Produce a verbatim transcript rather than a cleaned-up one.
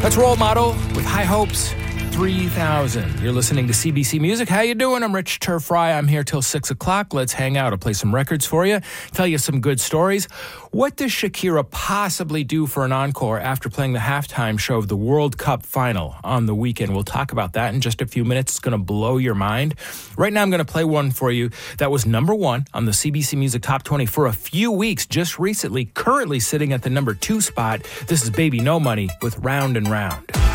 That's Role Model with High Hopes three thousand. You're listening to C B C Music. How you doing? I'm Rich Turfry. I'm here till six o'clock. Let's hang out. I'll play some records for you, tell you some good stories. What does Shakira possibly do for an encore after playing the halftime show of the World Cup final on the weekend? We'll talk about that in just a few minutes. It's going to blow your mind. Right now, I'm going to play one for you that was number one on the C B C Music Top twenty for a few weeks, just recently, currently sitting at the number two spot. This is Baby No Money with Round and Round.